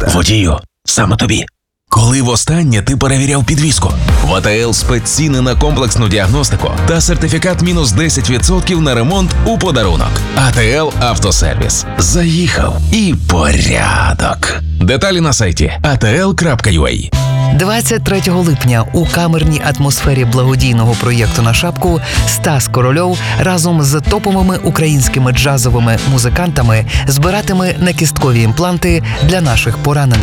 міста. Водію, саме тобі. Коли востаннє ти перевіряв підвіску? В АТЛ спецціни на комплексну діагностику та сертифікат мінус 10% на ремонт у подарунок. АТЛ Автосервіс. Заїхав і порядок. Деталі на сайті atl.ua. 23 липня у камерній атмосфері благодійного проєкту «На шапку» Стас Корольов разом з топовими українськими джазовими музикантами збиратиме накісткові імпланти для наших поранених.